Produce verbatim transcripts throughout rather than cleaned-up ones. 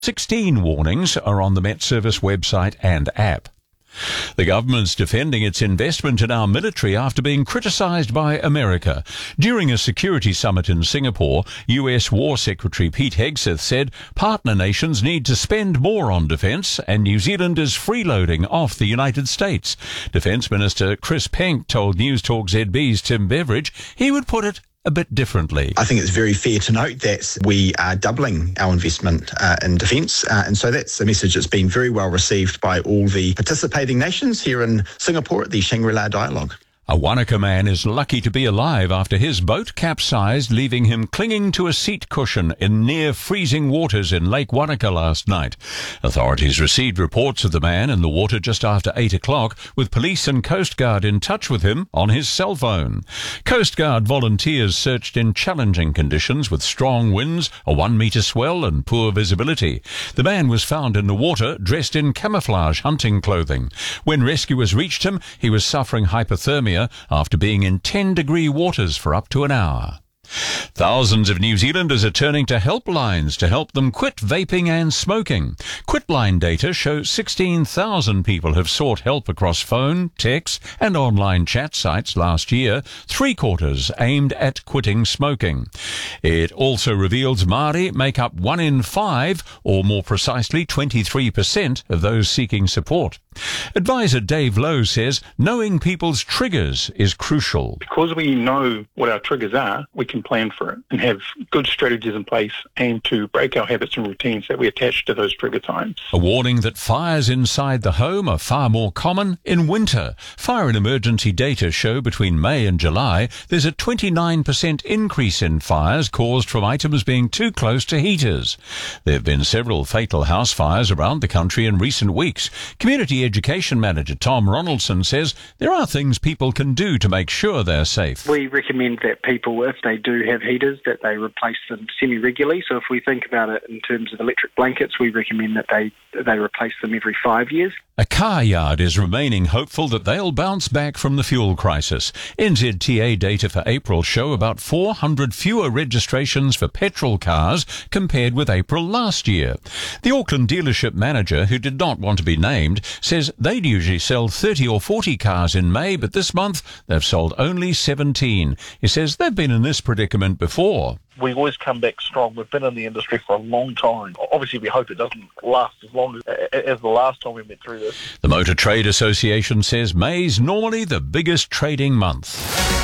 sixteen warnings are on the Met Service website and app. The government's defending its investment in our military after being criticised by America. During a security summit in Singapore, U S War Secretary Pete Hegseth said partner nations need to spend more on defence and New Zealand is freeloading off the United States. Defence Minister Chris Penk told News Talk Z B's Tim Beveridge he would put it a bit differently. I think it's very fair to note that we are doubling our investment uh, in defence, uh, and so that's a message that's been very well received by all the participating nations here in Singapore at the Shangri-La Dialogue. A Wanaka man is lucky to be alive after his boat capsized, leaving him clinging to a seat cushion in near-freezing waters in Lake Wanaka last night. Authorities received reports of the man in the water just after eight o'clock, with police and Coast Guard in touch with him on his cell phone. Coast Guard volunteers searched in challenging conditions with strong winds, a one-metre swell and poor visibility. The man was found in the water, dressed in camouflage hunting clothing. When rescuers reached him, he was suffering hypothermia after being in ten-degree waters for up to an hour. Thousands of New Zealanders are turning to helplines to help them quit vaping and smoking. Quitline data shows sixteen thousand people have sought help across phone, text and online chat sites last year, three-quarters aimed at quitting smoking. It also reveals Māori make up one in five, or more precisely twenty-three percent of those seeking support. Advisor Dave Lowe says knowing people's triggers is crucial. Because we know what our triggers are, we can plan for it and have good strategies in place aimed to break our habits and routines that we attach to those trigger times. A warning that fires inside the home are far more common in winter. Fire and emergency data show between May and July there's a twenty-nine percent increase in fires caused from items being too close to heaters. There have been several fatal house fires around the country in recent weeks. Community Education Manager Tom Ronaldson says there are things people can do to make sure they're safe. We recommend that people, if they do have heaters, that they replace them semi-regularly. So if we think about it in terms of electric blankets, we recommend that they they replace them every five years. A car yard is remaining hopeful that they'll bounce back from the fuel crisis. N Z T A data for April show about four hundred fewer registrations for petrol cars compared with April last year. The Auckland dealership manager, who did not want to be named, says they'd usually sell thirty or forty cars in May, but this month they've sold only seventeen. He says they've been in this predicament before. We always come back strong. We've been in the industry for a long time. Obviously, we hope it doesn't last as long as, as the last time we went through this. The Motor Trade Association says May's normally the biggest trading month.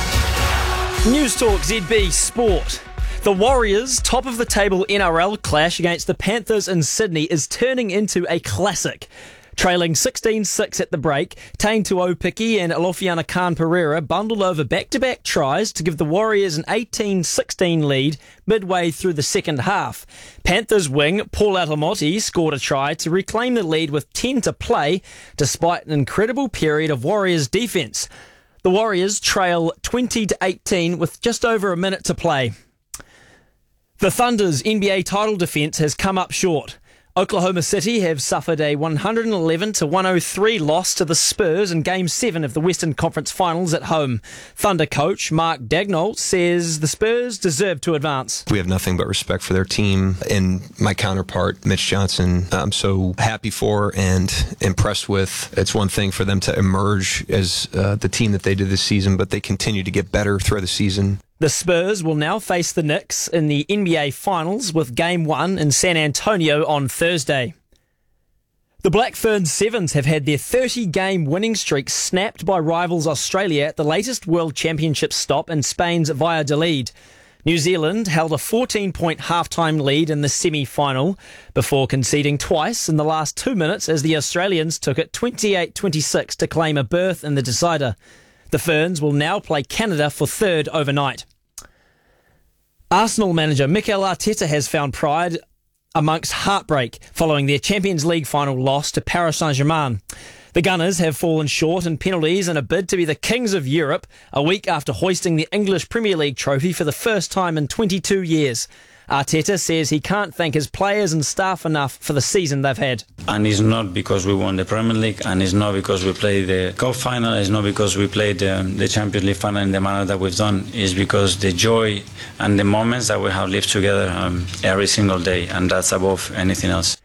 News Talk Z B Sport. The Warriors' top-of-the-table N R L clash against the Panthers in Sydney is turning into a classic. Trailing sixteen six at the break, Taine Tuopiki and Alofiana Khan Pereira bundled over back-to-back tries to give the Warriors an eighteen sixteen lead midway through the second half. Panthers wing Paul Atamotti scored a try to reclaim the lead with ten to play, despite an incredible period of Warriors defence. The Warriors trail twenty to eighteen with just over a minute to play. The Thunder's N B A title defence has come up short. Oklahoma City have suffered a one eleven to one oh three loss to the Spurs in Game seven of the Western Conference Finals at home. Thunder coach Mark Daigneault says the Spurs deserve to advance. We have nothing but respect for their team, and my counterpart, Mitch Johnson, I'm so happy for and impressed with. It's one thing for them to emerge as uh, the team that they did this season, but they continue to get better throughout the season. The Spurs will now face the Knicks in the N B A Finals with Game one in San Antonio on Thursday. The Black Ferns Sevens have had their thirty-game winning streak snapped by rivals Australia at the latest World Championship stop in Spain's Valladolid. New Zealand held a fourteen-point halftime lead in the semi-final before conceding twice in the last two minutes as the Australians took it twenty-eight twenty-six to claim a berth in the decider. The Ferns will now play Canada for third overnight. Arsenal manager Mikel Arteta has found pride amongst heartbreak following their Champions League final loss to Paris Saint-Germain. The Gunners have fallen short in penalties in a bid to be the kings of Europe a week after hoisting the English Premier League trophy for the first time in twenty-two years. Arteta says he can't thank his players and staff enough for the season they've had. And it's not because we won the Premier League, and it's not because we played the Cup final, it's not because we played um, the Champions League final in the manner that we've done. It's because the joy and the moments that we have lived together um, every single day, and that's above anything else.